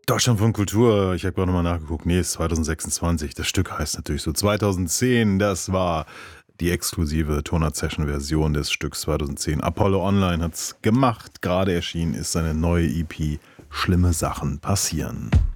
Deutschlandfunk Kultur, ich habe gerade nochmal nachgeguckt, nee, ist 2026. Das Stück heißt natürlich so 2010, das war die exklusive Tonart-Session-Version des Stücks 2010. Apollo Online hat's gemacht, gerade erschienen ist seine neue EP Schlimme Sachen passieren.